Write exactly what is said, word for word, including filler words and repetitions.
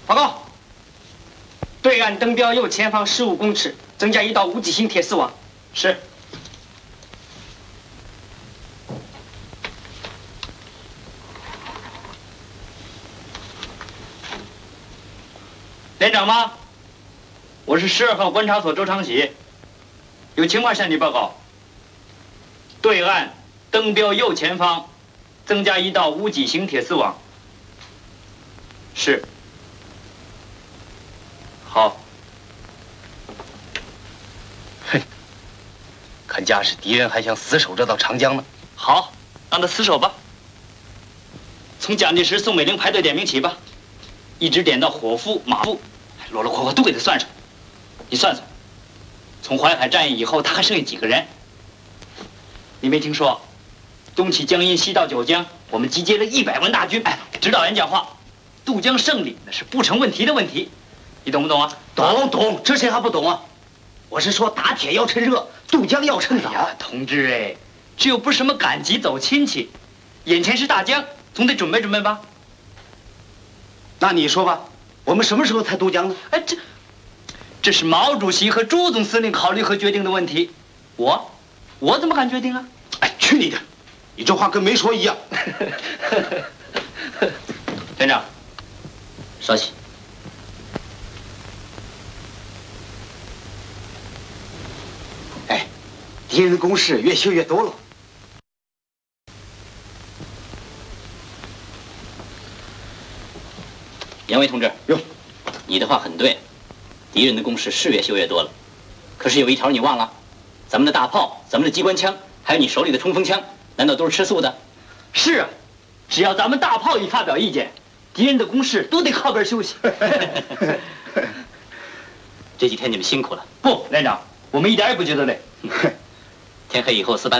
报告，对岸登标右前方十五公尺，增加一道无脊性铁丝网。是。 连长吗？我是十二号观察所周长喜，有情况向你报告。对岸登标右前方增加一道无脊型铁丝网。是。好。 哼，看架势敌人还想死守这道长江呢。 好，让他死守吧。从蒋介石、宋美龄排队点名起吧，一直点到伙夫、马夫，罗罗括括都给他算上。你算算，从淮海战役以后，他还剩下几个人？你没听说，东起江阴，西到九江，我们集结了一百万大军。哎，指导员讲话，渡江胜利那是不成问题的问题，你懂不懂啊？ 懂懂，这谁还不懂啊？我是说打铁要趁热，渡江要趁早。 哎呀，同志哎，这又不是什么赶集走亲戚，眼前是大江，总得准备准备吧。 那你说吧，我们什么时候才渡江呢？ 哎，这。这是毛主席和朱总司令考虑和决定的问题，我，我怎么敢决定啊？ 哎，去你的！你这话跟没说一样。 连长，稍息。 哎，敌人的工事越修越多了。 杨威同志， 哟， 你的话很对。敌人的攻势是越修越多了，可是有一条你忘了，咱们的大炮、咱们的机关枪，还有你手里的冲锋枪，难道都是吃素的？ 是啊，只要咱们大炮一发表意见，敌人的攻势都得靠边休息。 这几天你们辛苦了。 不，连长，我们一点也不觉得累。 天黑以后四班。